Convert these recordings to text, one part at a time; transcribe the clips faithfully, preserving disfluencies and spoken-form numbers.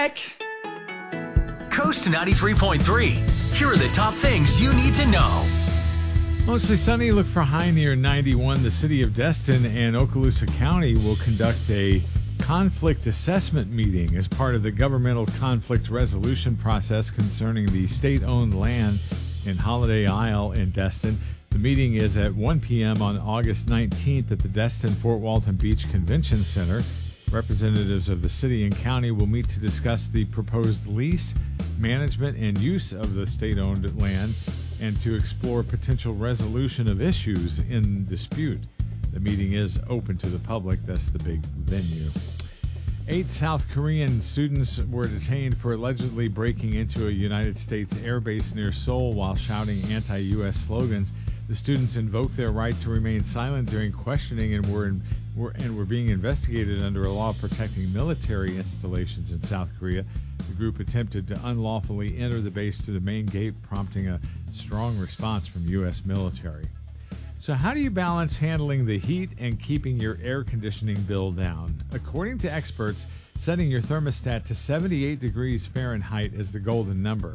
Coast ninety-three point three. Here are the top things you need to know. Mostly sunny. Look for high near ninety-one. The city of Destin and Okaloosa County will conduct a conflict assessment meeting as part of the governmental conflict resolution process concerning the state-owned land in Holiday Isle in Destin. The meeting is at one p.m. on August nineteenth at the Destin-Fort Walton Beach Convention Center. Representatives of the city and county will meet to discuss the proposed lease, management, and use of the state-owned land and to explore potential resolution of issues in dispute. The meeting is open to the public. That's the big venue. Eight South Korean students were detained for allegedly breaking into a United States airbase near Seoul while shouting anti-U S slogans. The students invoked their right to remain silent during questioning and were, in, were and were being investigated under a law protecting military installations in South Korea. The group attempted to unlawfully enter the base through the main gate, prompting a strong response from U S military. So how do you balance handling the heat and keeping your air conditioning bill down? According to experts, setting your thermostat to seventy-eight degrees Fahrenheit is the golden number.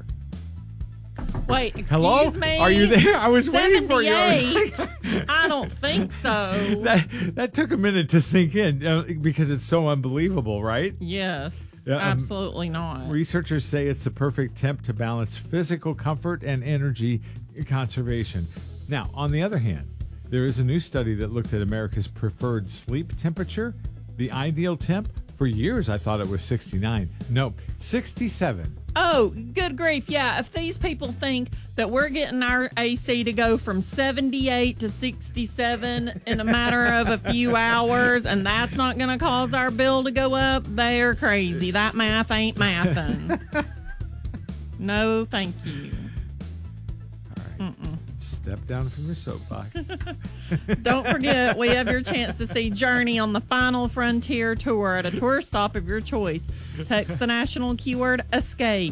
Wait, excuse Hello? me? Are you there? I was waiting for you. seventy-eight? I don't think so. That, that took a minute to sink in uh, because it's so unbelievable, right? Yes, Yeah, um, absolutely not. Researchers say it's the perfect temp to balance physical comfort and energy conservation. Now, on the other hand, there is a new study that looked at America's preferred sleep temperature. The ideal temp, for years I thought it was sixty-nine. No, sixty-seven. Oh, good grief. Yeah, if these people think that we're getting our A C to go from seventy-eight to sixty-seven in a matter of a few hours, and that's not going to cause our bill to go up, they're crazy. That math ain't mathin'. No, thank you. All right. Mm-mm. Step down from your soapbox. Don't forget, we have your chance to see Journey on the Final Frontier Tour at a tour stop of your choice. Text the national keyword ESCAPE